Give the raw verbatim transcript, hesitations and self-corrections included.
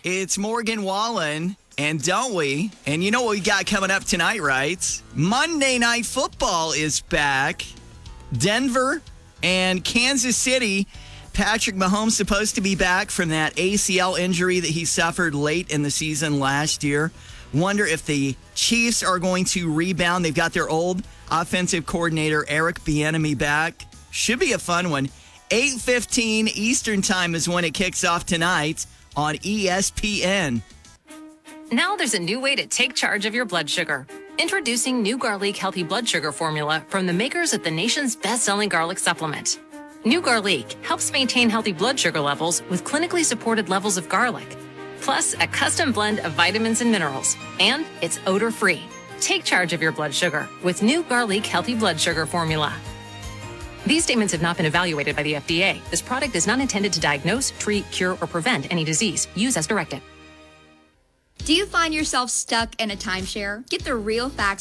It's Morgan Wallen, and don't we? And you know what we got coming up tonight, right? Monday Night Football is back. Denver and Kansas City. Patrick Mahomes supposed to be back from that A C L injury that he suffered late in the season last year. Wonder if the Chiefs are going to rebound. They've got their old offensive coordinator, Eric Bieniemy, back. Should be a fun one. eight fifteen Eastern Time is when it kicks off tonight on E S P N. Now there's a new way to take charge of your blood sugar. Introducing new Garlic Healthy Blood Sugar Formula from the makers of the nation's best-selling garlic supplement. New Garlic helps maintain healthy blood sugar levels with clinically supported levels of garlic, plus a custom blend of vitamins and minerals, and it's odor-free. Take charge of your blood sugar with new Garlic Healthy Blood Sugar Formula. These statements have not been evaluated by the F D A. This product is not intended to diagnose, treat, cure, or prevent any disease. Use as directed. Do you find yourself stuck in a timeshare? Get the real facts